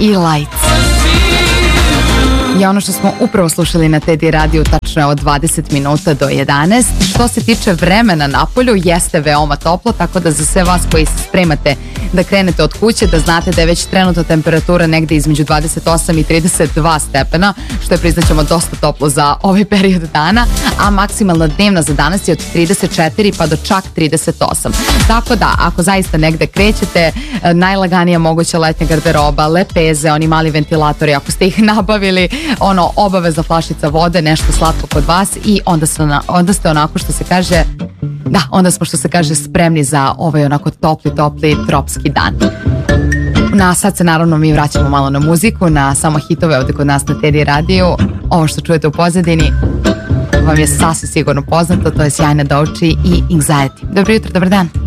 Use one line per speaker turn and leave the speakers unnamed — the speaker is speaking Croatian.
i Lights. I ono što smo upravo slušali na Teddy radiju, tačno je od 20 minuta do 11. Što se tiče vremena napolju, jeste veoma toplo, tako da za sve vas koji se spremate da krenete od kuće, da znate da je već trenutno temperatura negde između 28 i 32 stepena, što je, priznaćemo, dosta toplo za ovaj period dana, a maksimalna dnevna za danas je od 34 pa do čak 38. Tako da, ako zaista negde krećete, najlaganija moguća letnja garderoba, lepeze, oni mali ventilatori, ako ste ih nabavili, obavezna flašica vode, nešto slatko kod vas i onda ste onako što se kaže, onda smo što se kaže spremni za ovaj onako topli tropski dan. Sad se naravno mi vraćamo malo na muziku, na samo hitove ovde kod nas na Teddy radiju. Ovo što čujete u pozadini vam je sasvim sigurno poznato, to je Sjajna Doči i Anxiety. Dobro jutro, dobar dan.